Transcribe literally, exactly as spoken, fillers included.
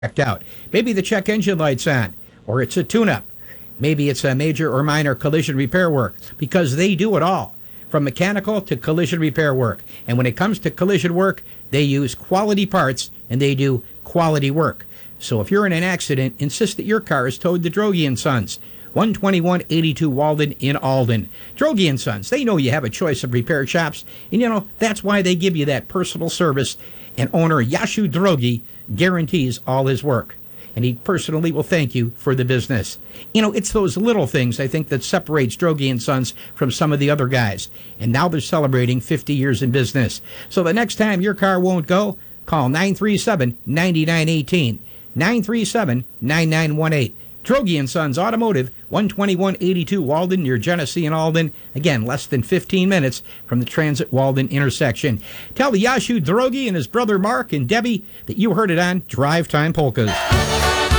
checked out. Maybe the check engine light's on, or it's a tune-up. Maybe it's a major or minor collision repair work, because they do it all, from mechanical to collision repair work. And when it comes to collision work, they use quality parts and they do quality work. So if you're in an accident, insist that your car is towed to Droege and Sons, one twenty-one eighty-two Walden in Alden. Droege and Sons, they know you have a choice of repair shops, and you know, that's why they give you that personal service. And owner Yashu Droege guarantees all his work, and he personally will thank you for the business. You know, it's those little things, I think, that separates Droege and Sons from some of the other guys. And now they're celebrating fifty years in business. So the next time your car won't go, call nine three seven, nine nine one eight, nine three seven, nine nine one eight. Droege and Sons Automotive, one twenty-one eighty-two Walden, near Genesee and Alden. Again, less than fifteen minutes from the Transit Walden intersection. Tell the Yashu Droege and his brother Mark and Debbie that you heard it on Drive Time Polkas.